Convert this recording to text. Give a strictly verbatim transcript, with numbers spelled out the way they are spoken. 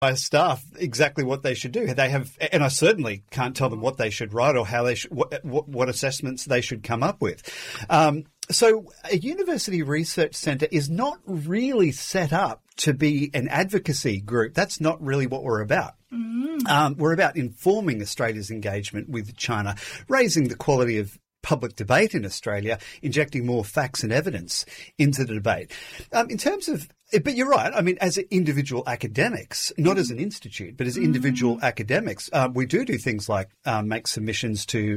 my staff exactly what they should do. They have, and I certainly can't tell them what they should write or how they should, what, what, what assessments they should come up with. Um, so a university research centre is not really set up to be an advocacy group. That's not really what we're about. Mm. Um, we're about informing Australia's engagement with China, raising the quality of public debate in Australia, injecting more facts and evidence into the debate. Um, in terms of, but you're right. I mean, as individual academics, not as an institute, but as individual mm. academics, uh, we do do things like um, make submissions to